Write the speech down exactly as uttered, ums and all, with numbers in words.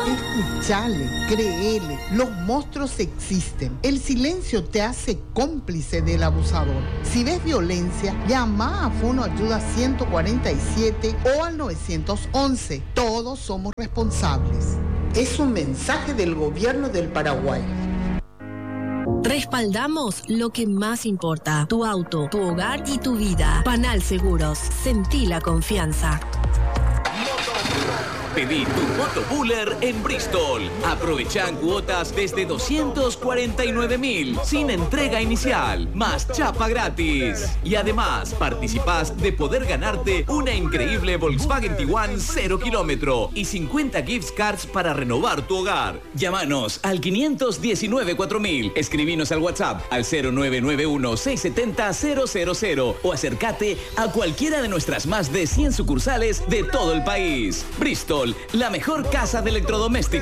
Escuchale, créele, los monstruos existen. El silencio te hace cómplice del abusador. Si ves violencia, llama a Fono Ayuda ciento cuarenta y siete o al nueve once. Todos somos responsables. Es un mensaje del gobierno del Paraguay. Respaldamos lo que más importa: tu auto, tu hogar y tu vida. Panal Seguros. Sentí la confianza. Pedí tu Motopooler en Bristol. Aprovechá cuotas desde doscientos cuarenta y nueve mil, sin entrega inicial, más chapa gratis. Y además, participás de poder ganarte una increíble Volkswagen Tiguan cero kilómetro y cincuenta gift cards para renovar tu hogar. Llámanos al quinientos diecinueve cuatro mil, escribinos al WhatsApp al cero nueve nueve uno seis siete cero cero cero cero o acércate a cualquiera de nuestras más de cien sucursales de todo el país. Bristol, la mejor casa de electrodomésticos.